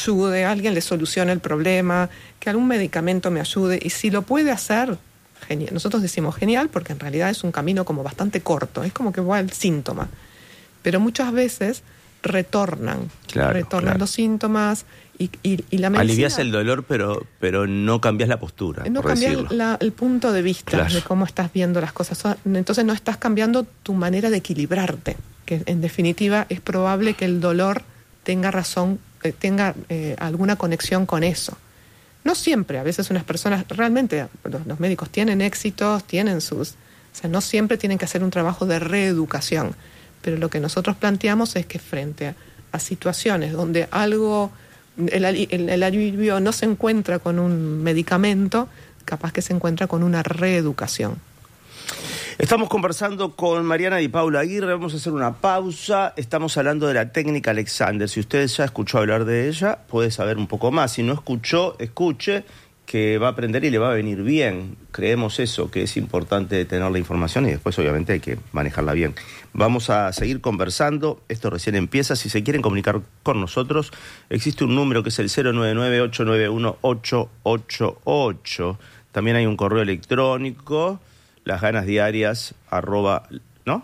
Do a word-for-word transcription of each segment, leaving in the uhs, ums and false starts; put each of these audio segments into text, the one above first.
ayude, alguien le solucione el problema, que algún medicamento me ayude. Y si lo puede hacer, genial. Nosotros decimos genial porque en realidad es un camino como bastante corto, es como que va el síntoma. Pero muchas veces retornan, claro, retornan claro. los síntomas y, y, y la medicina... Alivias el dolor, pero, pero no cambias la postura, No por cambias decirlo. la, el punto de vista, claro, de cómo estás viendo las cosas. Entonces no estás cambiando tu manera de equilibrarte, que en definitiva es probable que el dolor tenga razón, eh, tenga eh, alguna conexión con eso. No siempre, a veces unas personas, realmente los, los médicos tienen éxitos, tienen sus... O sea, no siempre tienen que hacer un trabajo de reeducación, pero lo que nosotros planteamos es que frente a, a situaciones donde algo, el, el, el alivio no se encuentra con un medicamento, capaz que se encuentra con una reeducación. Estamos conversando con Mariana Di Paula Aguirre, vamos a hacer una pausa. Estamos hablando de la técnica Alexander. Si usted ya escuchó hablar de ella, puede saber un poco más. Si no escuchó, escuche, que va a aprender y le va a venir bien. Creemos eso, que es importante tener la información y después obviamente hay que manejarla bien. Vamos a seguir conversando, esto recién empieza. Si se quieren comunicar con nosotros, existe un número que es el cero nueve nueve, ocho nueve uno, ocho ocho ocho. También hay un correo electrónico, las ganas diarias, arroba, ¿no?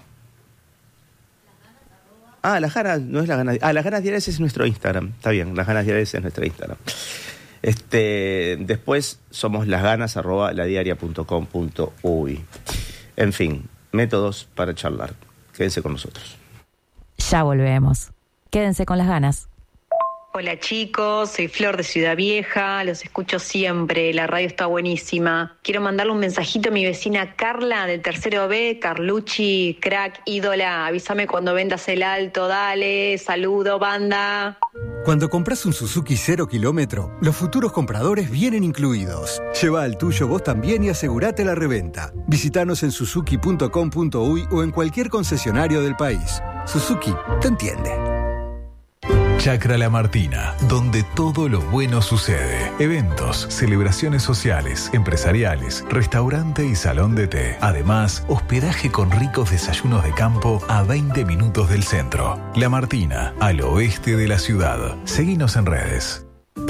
Ah, las ganas, no es las ganas, ah, las ganas diarias es nuestro Instagram, está bien, las ganas diarias es nuestro Instagram. Este, después somos lasganas arroba ladiaria punto com punto uy. En fin, métodos para charlar. Quédense con nosotros. Ya volvemos. Quédense con las ganas. Hola chicos, soy Flor de Ciudad Vieja, los escucho siempre, la radio está buenísima. Quiero mandarle un mensajito a mi vecina Carla del tercero B, Carlucci, crack, ídola, avísame cuando vendas el alto, dale, saludo, banda. Cuando compras un Suzuki cero kilómetro, los futuros compradores vienen incluidos. Lleva al tuyo vos también y asegurate la reventa. Visítanos en suzuki punto com punto uy o en cualquier concesionario del país. Suzuki te entiende. Chacra La Martina, donde todo lo bueno sucede. Eventos, celebraciones sociales, empresariales, restaurante y salón de té. Además, hospedaje con ricos desayunos de campo a veinte minutos del centro. La Martina, al oeste de la ciudad. Seguinos en redes.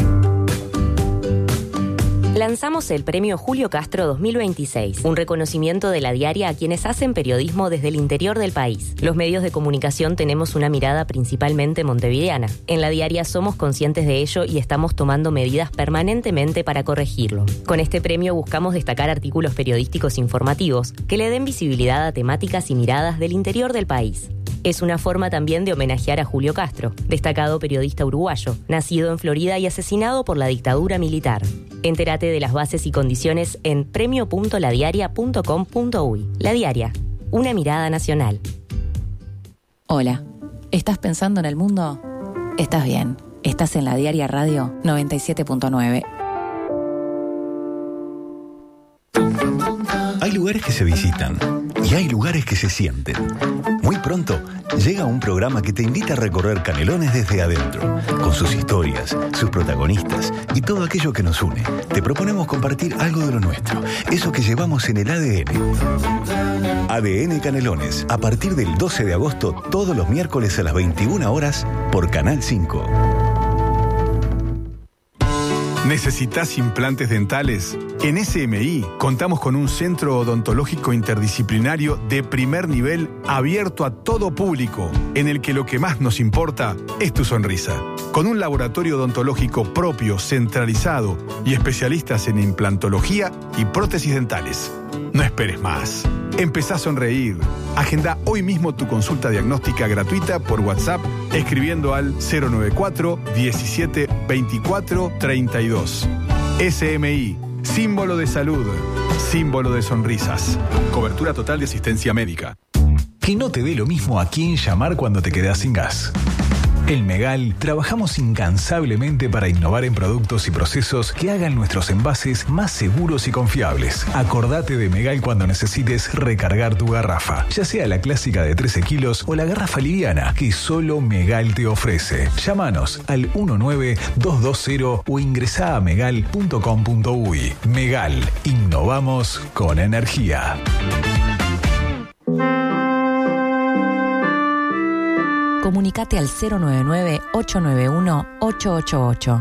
Lanzamos el Premio Julio Castro dos mil veintiséis, un reconocimiento de la diaria a quienes hacen periodismo desde el interior del país. Los medios de comunicación tenemos una mirada principalmente montevideana. En la diaria somos conscientes de ello y estamos tomando medidas permanentemente para corregirlo. Con este premio buscamos destacar artículos periodísticos informativos que le den visibilidad a temáticas y miradas del interior del país. Es una forma también de homenajear a Julio Castro, destacado periodista uruguayo, nacido en Florida y asesinado por la dictadura militar. Entérate de las bases y condiciones en premio punto ladiaria punto com punto uy. La Diaria, una mirada nacional. Hola, ¿estás pensando en el mundo? Estás bien, estás en La Diaria Radio noventa y siete punto nueve. Hay lugares que se visitan y hay lugares que se sienten. Muy pronto llega un programa que te invita a recorrer Canelones desde adentro, con sus historias, sus protagonistas y todo aquello que nos une. Te proponemos compartir algo de lo nuestro, eso que llevamos en el A D N. A D N Canelones, a partir del doce de agosto, todos los miércoles a las veintiuna horas, por Canal cinco. ¿Necesitas implantes dentales? En S M I contamos con un centro odontológico interdisciplinario de primer nivel abierto a todo público, en el que lo que más nos importa es tu sonrisa. Con un laboratorio odontológico propio, centralizado y especialistas en implantología y prótesis dentales. No esperes más. Empezá a sonreír. Agenda hoy mismo tu consulta diagnóstica gratuita por WhatsApp escribiendo al cero noventa y cuatro, diecisiete, veinticuatro, treinta y dos. S M I, símbolo de salud, símbolo de sonrisas. Cobertura total de asistencia médica. Que no te dé lo mismo a quién llamar cuando te quedas sin gas. En Megal trabajamos incansablemente para innovar en productos y procesos que hagan nuestros envases más seguros y confiables. Acordate de Megal cuando necesites recargar tu garrafa, ya sea la clásica de trece kilos o la garrafa liviana que solo Megal te ofrece. Llámanos al uno nueve dos dos cero o ingresá a megal punto com punto uy. Megal, innovamos con energía. Comunicate al cero nueve nueve, ocho nueve uno, ocho ocho ocho.